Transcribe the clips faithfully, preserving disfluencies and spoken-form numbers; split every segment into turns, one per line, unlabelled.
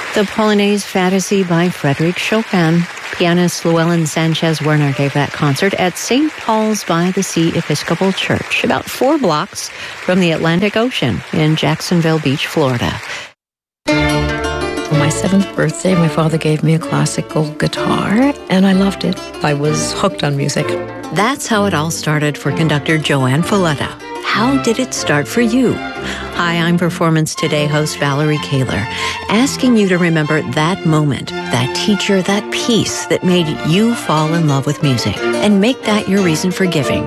The Polonaise Fantasy by Frédéric Chopin. Pianist Llewellyn Sanchez Werner gave that concert at Saint Paul's by the Sea Episcopal Church, about four blocks from the Atlantic Ocean in Jacksonville Beach, Florida.
On my seventh birthday, my father gave me a classical guitar, and I loved it. I was hooked on music.
That's how it all started for conductor Joanne Falletta. How did it start for you? Hi, I'm Performance Today host Valerie Kaler, asking you to remember that moment, that teacher, that piece that made you fall in love with music, and make that your reason for giving.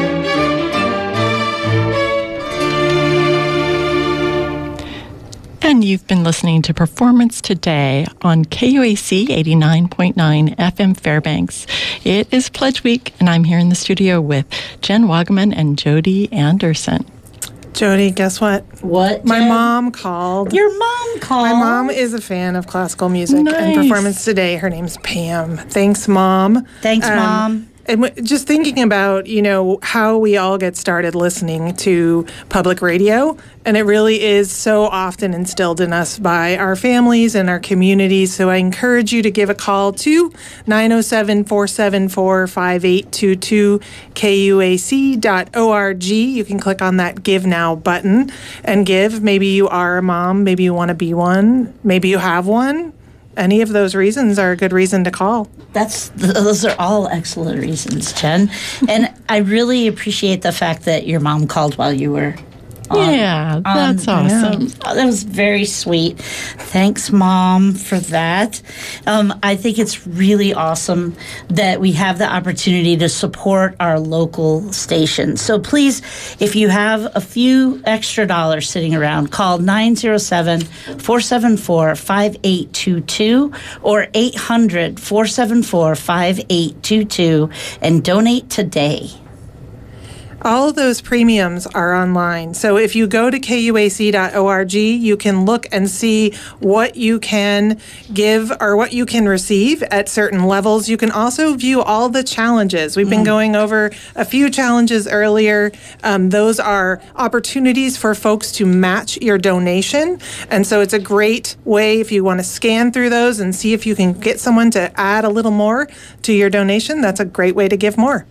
And you've been listening to Performance Today on K U A C eighty-nine point nine F M Fairbanks. It is Pledge Week, and I'm here in the studio with Jen Wagaman and Jody Anderson.
Jody, guess what?
What?
My
Jen?
mom called.
Your mom called?
My mom is a fan of classical music
Nice.
and Performance Today. Her name's Pam. Thanks, Mom.
Thanks,
Um,
Mom.
And w- just thinking about, you know, how we all get started listening to public radio, and it really is so often instilled in us by our families and our communities. So I encourage you to give a call to nine oh seven, four seven four, five eight two two, K U A C dot org. You can click on that Give Now button and give. Maybe you are a mom. Maybe you want to be one. Maybe you have one. Any of those reasons are a good reason to call.
That's those are all excellent reasons, Jen. And I really appreciate the fact that your mom called while you were on.
Yeah, that's
on,
awesome.
Oh, that was very sweet. Thanks, Mom, for that. Um, I think it's really awesome that we have the opportunity to support our local stations. So please, if you have a few extra dollars sitting around, call nine oh seven, four seven four, five eight two two or eight hundred, four seven four, five eight two two and donate today.
All of those premiums are online. So if you go to K U A C dot org, you can look and see what you can give or what you can receive at certain levels. You can also view all the challenges. We've been going over a few challenges earlier. Um, those are opportunities for folks to match your donation. And so it's a great way if you want to scan through those and see if you can get someone to add a little more to your donation. That's a great way to give more.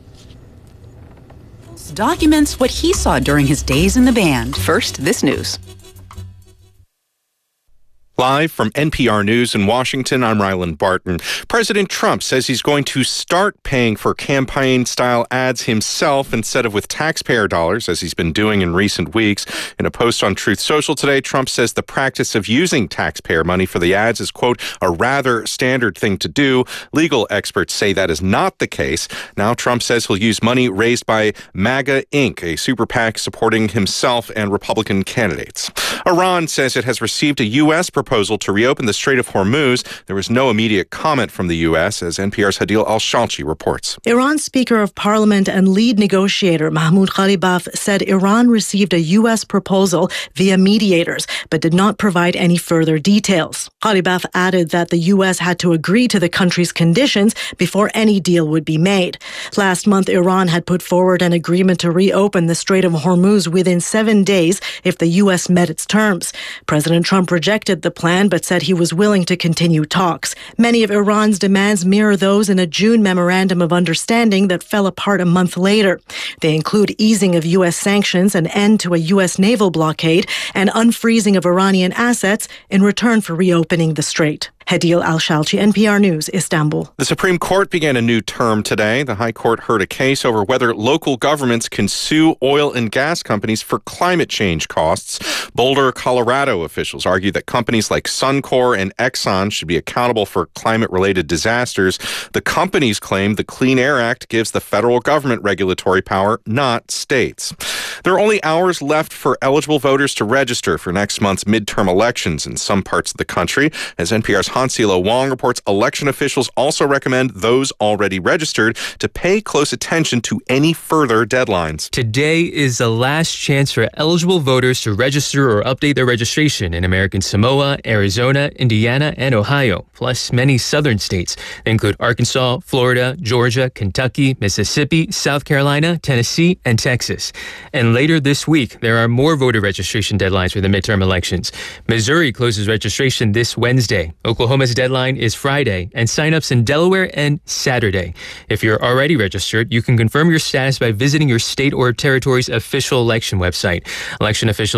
Documents what he saw during his days in the band. First, this news.
Live from N P R News in Washington, I'm Ryland Barton. President Trump says he's going to start paying for campaign-style ads himself instead of with taxpayer dollars, as he's been doing in recent weeks. In a post on Truth Social today, Trump says the practice of using taxpayer money for the ads is, quote, a rather standard thing to do. Legal experts say that is not the case. Now Trump says he'll use money raised by MAGA Incorporated, a super PAC supporting himself and Republican candidates. Iran says it has received a U S proposal proposal to reopen the Strait of Hormuz. There was no immediate comment from the U S, as N P R's Hadil Al-Shalchi reports.
Iran's Speaker of Parliament and lead negotiator Mahmoud Ghalibaf said Iran received a U S proposal via mediators, but did not provide any further details. Ghalibaf added that the U S had to agree to the country's conditions before any deal would be made. Last month, Iran had put forward an agreement to reopen the Strait of Hormuz within seven days if the U S met its terms. President Trump rejected the plan, but said he was willing to continue talks. Many of Iran's demands mirror those in a June memorandum of understanding that fell apart a month later. They include easing of U S sanctions, an end to a U S naval blockade, and unfreezing of Iranian assets in return for reopening the strait. Hadil Al-Shalchi, N P R News, Istanbul.
The Supreme Court began a new term today. The High Court heard a case over whether local governments can sue oil and gas companies for climate change costs. Boulder, Colorado officials argue that companies like Suncor and Exxon should be accountable for climate-related disasters. The companies claim the Clean Air Act gives the federal government regulatory power, not states. There are only hours left for eligible voters to register for next month's midterm elections in some parts of the country. As N P R's Hansilo Wong reports election officials also recommend those already registered to pay close attention to any further deadlines.
Today is the last chance for eligible voters to register or update their registration in American Samoa, Arizona, Indiana, and Ohio, plus many southern states. They include Arkansas, Florida, Georgia, Kentucky, Mississippi, South Carolina, Tennessee, and Texas. And later this week, there are more voter registration deadlines for the midterm elections. Missouri closes registration this Wednesday. Oklahoma's deadline is Friday, and signups in Delaware end Saturday. If you're already registered, you can confirm your status by visiting your state or territory's official election website. Election officials